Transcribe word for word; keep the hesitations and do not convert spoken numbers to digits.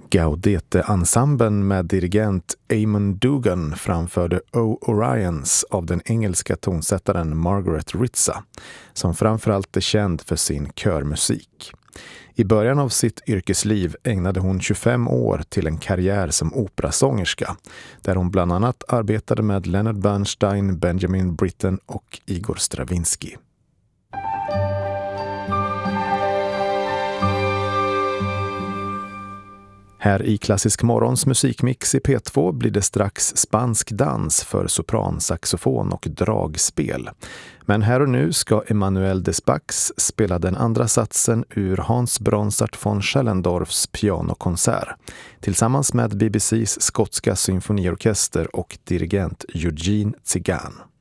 Gaudete-ensemblen med dirigent Eamon Dugan framförde O Orions av den engelska tonsättaren Margaret Ritza, som framförallt är känd för sin körmusik. I början av sitt yrkesliv ägnade hon tjugofem år till en karriär som operasångerska, där hon bland annat arbetade med Leonard Bernstein, Benjamin Britten och Igor Stravinsky. Här i Klassisk morgons musikmix i P två blir det strax spansk dans för sopran, saxofon och dragspel. Men här och nu ska Emmanuel Despax spela den andra satsen ur Hans Bronsart von Schellendorfs pianokonsert tillsammans med B B C:s skotska symfoniorkester och dirigent Eugene Tsigan.